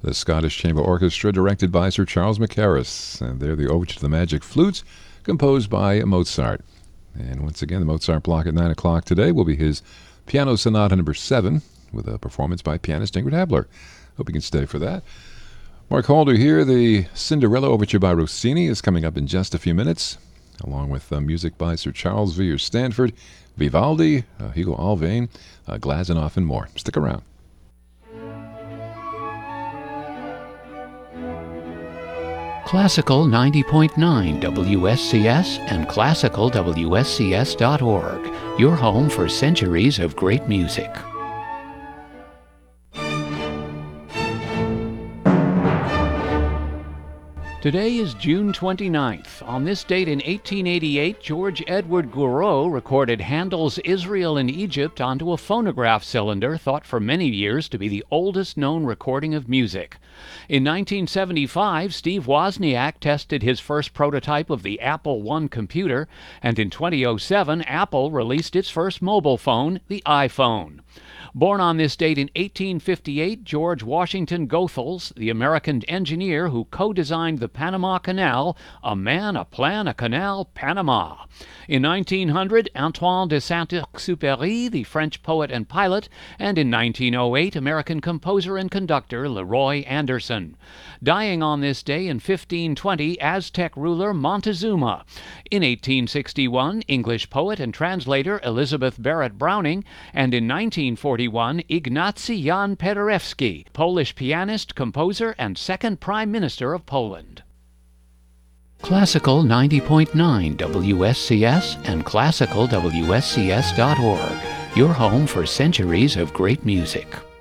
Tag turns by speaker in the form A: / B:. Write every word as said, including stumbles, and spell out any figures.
A: the Scottish Chamber Orchestra, directed by Sir Charles Mackerras. And they're the Overture to the Magic Flutes, composed by Mozart. And once again, the Mozart block at nine o'clock today will be his Piano Sonata number seven, with a performance by pianist Ingrid Habler. Hope you can stay for that. Mark Halder here. The Cinderella Overture by Rossini is coming up in just a few minutes, along with uh, music by Sir Charles Villiers Stanford, Vivaldi, uh, Hugo Alvain, uh, Glazunov, and more. Stick around.
B: Classical ninety point nine W S C S and classical W S C S dot org, your home for centuries of great music. Today is June twenty-ninth. On this date in eighteen eighty-eight, George Edward Gouraud recorded Handel's Israel in Egypt onto a phonograph cylinder thought for many years to be the oldest known recording of music. In nineteen seventy-five, Steve Wozniak tested his first prototype of the Apple one computer, and in two thousand seven, Apple released its first mobile phone, the iPhone. Born on this date in eighteen fifty-eight, George Washington Goethals, the American engineer who co-designed the Panama Canal, a man, a plan, a canal, Panama. In nineteen hundred, Antoine de Saint-Exupéry, the French poet and pilot, and in nineteen oh eight, American composer and conductor Leroy Anderson. Dying on this day in fifteen twenty, Aztec ruler Montezuma. In eighteen sixty-one, English poet and translator Elizabeth Barrett Browning, and in nineteen forty-one, Ignacy Jan Paderewski, Polish pianist, composer, and second Prime Minister of Poland. Classical ninety point nine W S C S and classical W S C S dot org, your home for centuries of great music.